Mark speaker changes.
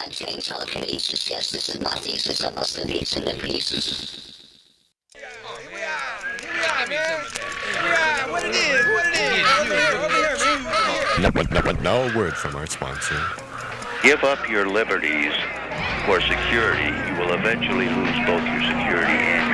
Speaker 1: Jane Telekinesis. Yes, this is my thesis. I must have eaten the pieces.
Speaker 2: What it is? Over here, man.
Speaker 3: Now a word from our sponsor.
Speaker 4: Give up your liberties for security. You will eventually lose both your security and